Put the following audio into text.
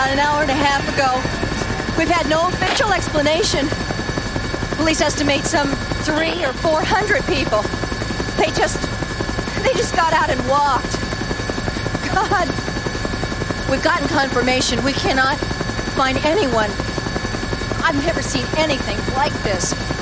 about an hour and a half ago. We've had no official explanation. Police estimate some 300 or 400 people. They just got out and walked. God. We've gotten confirmation. We cannot find anyone. I've never seen anything like this.